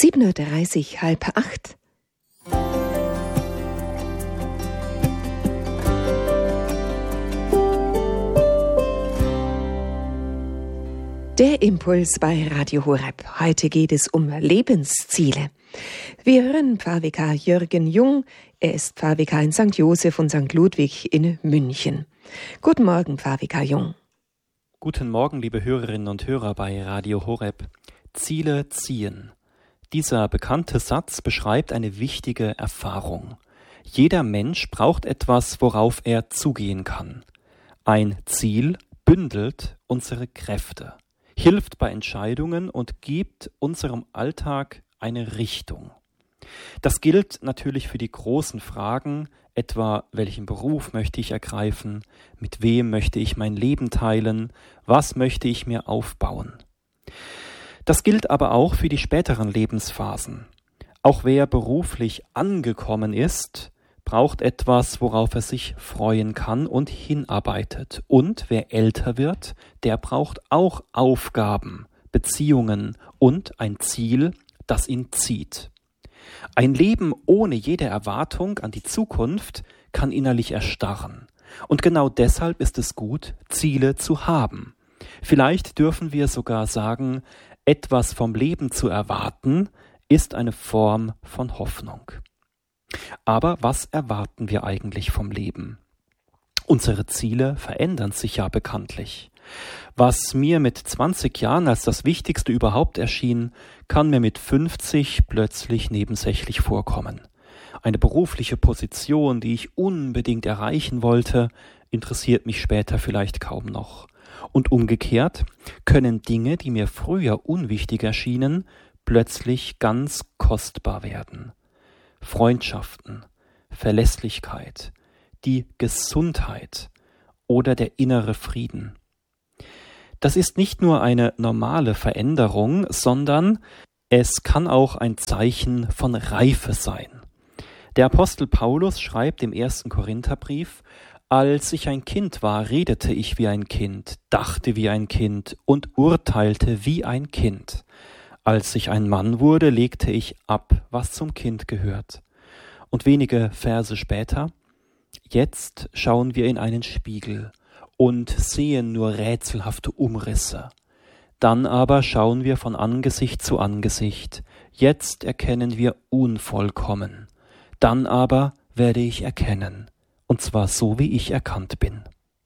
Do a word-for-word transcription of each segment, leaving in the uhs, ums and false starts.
sieben Uhr dreißig, halb acht. Der Impuls bei Radio Horeb. Heute geht es um Lebensziele. Wir hören Pfarrvikar Jürgen Jung. Er ist Pfarrvikar in Sankt Joseph und Sankt Ludwig in München. Guten Morgen, Pfarrvikar Jung. Guten Morgen, liebe Hörerinnen und Hörer bei Radio Horeb. Ziele ziehen. Dieser bekannte Satz beschreibt eine wichtige Erfahrung. Jeder Mensch braucht etwas, worauf er zugehen kann. Ein Ziel bündelt unsere Kräfte, hilft bei Entscheidungen und gibt unserem Alltag eine Richtung. Das gilt natürlich für die großen Fragen, etwa welchen Beruf möchte ich ergreifen, mit wem möchte ich mein Leben teilen, was möchte ich mir aufbauen. Das gilt aber auch für die späteren Lebensphasen. Auch wer beruflich angekommen ist, braucht etwas, worauf er sich freuen kann und hinarbeitet. Und wer älter wird, der braucht auch Aufgaben, Beziehungen und ein Ziel, das ihn zieht. Ein Leben ohne jede Erwartung an die Zukunft kann innerlich erstarren. Und genau deshalb ist es gut, Ziele zu haben. Vielleicht dürfen wir sogar sagen, etwas vom Leben zu erwarten, ist eine Form von Hoffnung. Aber was erwarten wir eigentlich vom Leben? Unsere Ziele verändern sich ja bekanntlich. Was mir mit zwanzig Jahren als das Wichtigste überhaupt erschien, kann mir mit fünfzig plötzlich nebensächlich vorkommen. Eine berufliche Position, die ich unbedingt erreichen wollte, interessiert mich später vielleicht kaum noch. Und umgekehrt können Dinge, die mir früher unwichtig erschienen, plötzlich ganz kostbar werden. Freundschaften, Verlässlichkeit, die Gesundheit oder der innere Frieden. Das ist nicht nur eine normale Veränderung, sondern es kann auch ein Zeichen von Reife sein. Der Apostel Paulus schreibt im ersten Korintherbrief: Als ich ein Kind war, redete ich wie ein Kind, dachte wie ein Kind und urteilte wie ein Kind. Als ich ein Mann wurde, legte ich ab, was zum Kind gehört. Und wenige Verse später: Jetzt schauen wir in einen Spiegel und sehen nur rätselhafte Umrisse. Dann aber schauen wir von Angesicht zu Angesicht. Jetzt erkennen wir unvollkommen. Dann aber werde ich erkennen. Und zwar so, wie ich erkannt bin.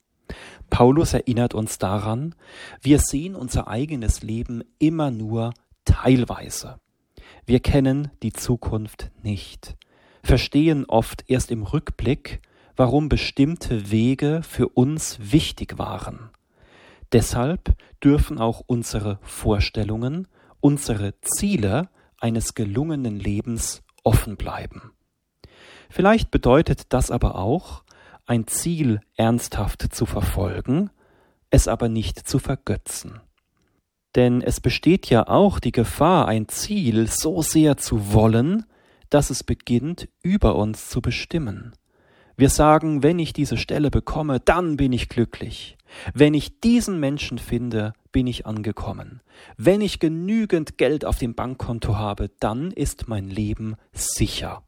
Paulus erinnert uns daran, wir sehen unser eigenes Leben immer nur teilweise. Wir kennen die Zukunft nicht, verstehen oft erst im Rückblick, warum bestimmte Wege für uns wichtig waren. Deshalb dürfen auch unsere Vorstellungen, unsere Ziele eines gelungenen Lebens offen bleiben. Vielleicht bedeutet das aber auch, ein Ziel ernsthaft zu verfolgen, es aber nicht zu vergötzen. Denn es besteht ja auch die Gefahr, ein Ziel so sehr zu wollen, dass es beginnt, über uns zu bestimmen. Wir sagen, wenn ich diese Stelle bekomme, dann bin ich glücklich. Wenn ich diesen Menschen finde, bin ich angekommen. Wenn ich genügend Geld auf dem Bankkonto habe, dann ist mein Leben sicher.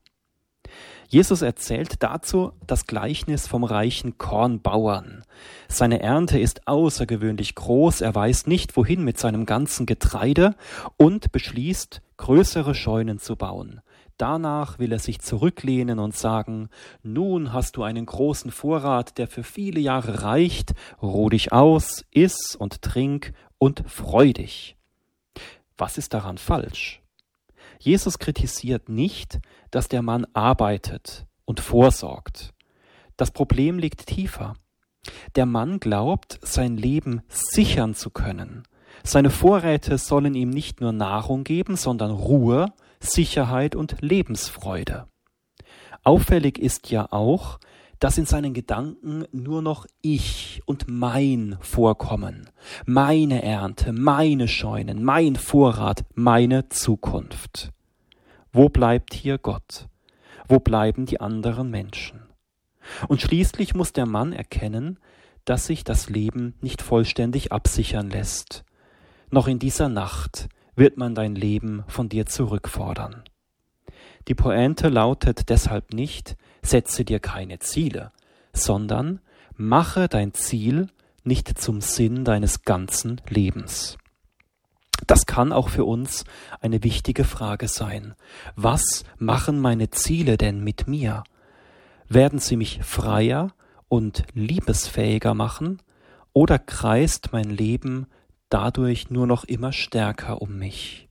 Jesus erzählt dazu das Gleichnis vom reichen Kornbauern. Seine Ernte ist außergewöhnlich groß, er weiß nicht, wohin mit seinem ganzen Getreide und beschließt, größere Scheunen zu bauen. Danach will er sich zurücklehnen und sagen: Nun hast du einen großen Vorrat, der für viele Jahre reicht, ruh dich aus, iss und trink und freu dich. Was ist daran falsch? Jesus kritisiert nicht, dass der Mann arbeitet und vorsorgt. Das Problem liegt tiefer. Der Mann glaubt, sein Leben sichern zu können. Seine Vorräte sollen ihm nicht nur Nahrung geben, sondern Ruhe, Sicherheit und Lebensfreude. Auffällig ist ja auch, dass in seinen Gedanken nur noch ich und mein vorkommen, meine Ernte, meine Scheunen, mein Vorrat, meine Zukunft. Wo bleibt hier Gott? Wo bleiben die anderen Menschen? Und schließlich muss der Mann erkennen, dass sich das Leben nicht vollständig absichern lässt. Noch in dieser Nacht wird man dein Leben von dir zurückfordern. Die Pointe lautet deshalb nicht, setze dir keine Ziele, sondern mache dein Ziel nicht zum Sinn deines ganzen Lebens. Das kann auch für uns eine wichtige Frage sein. Was machen meine Ziele denn mit mir? Werden sie mich freier und liebesfähiger machen, oder kreist mein Leben dadurch nur noch immer stärker um mich?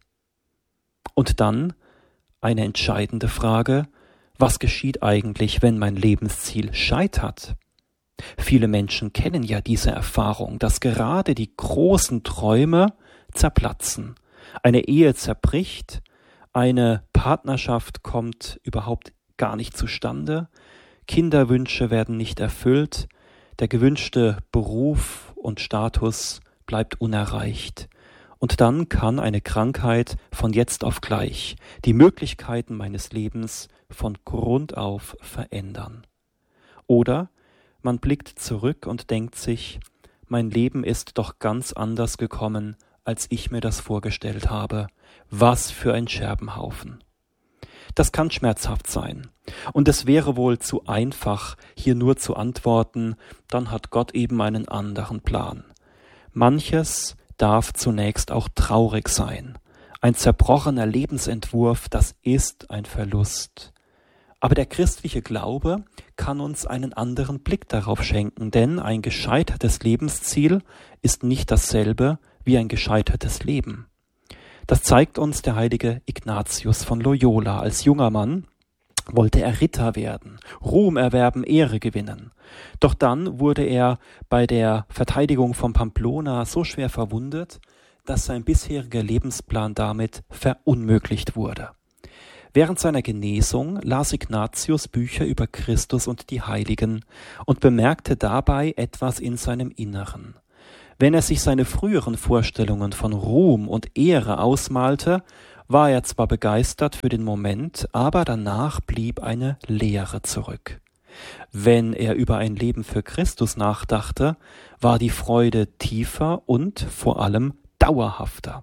Und dann eine entscheidende Frage: Was geschieht eigentlich, wenn mein Lebensziel scheitert? Viele Menschen kennen ja diese Erfahrung, dass gerade die großen Träume zerplatzen. Eine Ehe zerbricht, eine Partnerschaft kommt überhaupt gar nicht zustande, Kinderwünsche werden nicht erfüllt, der gewünschte Beruf und Status bleibt unerreicht. Und dann kann eine Krankheit von jetzt auf gleich die Möglichkeiten meines Lebens von Grund auf verändern. Oder man blickt zurück und denkt sich, mein Leben ist doch ganz anders gekommen, als ich mir das vorgestellt habe. Was für ein Scherbenhaufen. Das kann schmerzhaft sein. Und es wäre wohl zu einfach, hier nur zu antworten, dann hat Gott eben einen anderen Plan. Manches darf zunächst auch traurig sein. Ein zerbrochener Lebensentwurf, das ist ein Verlust. Aber der christliche Glaube kann uns einen anderen Blick darauf schenken, denn ein gescheitertes Lebensziel ist nicht dasselbe wie ein gescheitertes Leben. Das zeigt uns der heilige Ignatius von Loyola. Als junger Mann wollte er Ritter werden, Ruhm erwerben, Ehre gewinnen. Doch dann wurde er bei der Verteidigung von Pamplona so schwer verwundet, dass sein bisheriger Lebensplan damit verunmöglicht wurde. Während seiner Genesung las Ignatius Bücher über Christus und die Heiligen und bemerkte dabei etwas in seinem Inneren. Wenn er sich seine früheren Vorstellungen von Ruhm und Ehre ausmalte, war er zwar begeistert für den Moment, aber danach blieb eine Leere zurück. Wenn er über ein Leben für Christus nachdachte, war die Freude tiefer und vor allem dauerhafter.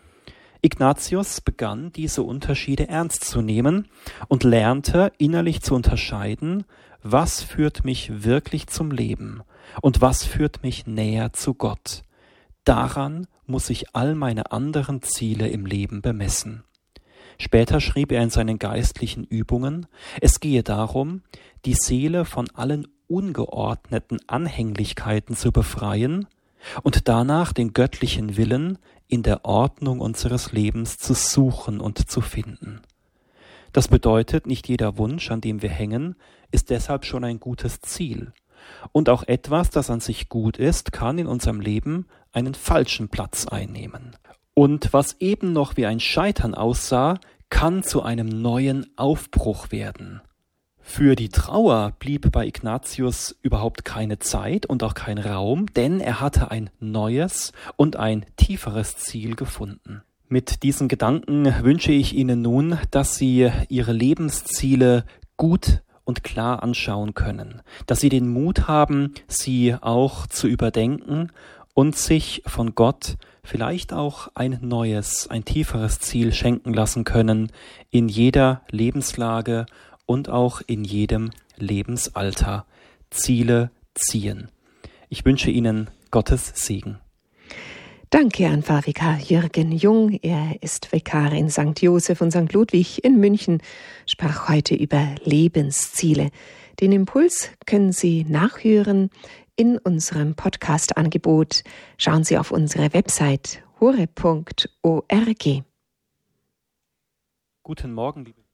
Ignatius begann, diese Unterschiede ernst zu nehmen und lernte innerlich zu unterscheiden, was führt mich wirklich zum Leben und was führt mich näher zu Gott. Daran muss ich all meine anderen Ziele im Leben bemessen. Später schrieb er in seinen geistlichen Übungen, es gehe darum, die Seele von allen ungeordneten Anhänglichkeiten zu befreien und danach den göttlichen Willen in der Ordnung unseres Lebens zu suchen und zu finden. Das bedeutet, nicht jeder Wunsch, an dem wir hängen, ist deshalb schon ein gutes Ziel. Und auch etwas, das an sich gut ist, kann in unserem Leben einen falschen Platz einnehmen. Und was eben noch wie ein Scheitern aussah, kann zu einem neuen Aufbruch werden. Für die Trauer blieb bei Ignatius überhaupt keine Zeit und auch kein Raum, denn er hatte ein neues und ein tieferes Ziel gefunden. Mit diesen Gedanken wünsche ich Ihnen nun, dass Sie Ihre Lebensziele gut und klar anschauen können, dass Sie den Mut haben, sie auch zu überdenken und sich von Gott vielleicht auch ein neues, ein tieferes Ziel schenken lassen können in jeder Lebenslage und auch in jedem Lebensalter. Ziele ziehen. Ich wünsche Ihnen Gottes Segen. Danke an Pfarrvikar Jürgen Jung. Er ist Vikar in Sankt Joseph und Sankt Ludwig in München, sprach heute über Lebensziele. Den Impuls können Sie nachhören in unserem Podcast-Angebot. Schauen Sie auf unsere Website horeb punkt org. Guten Morgen, liebe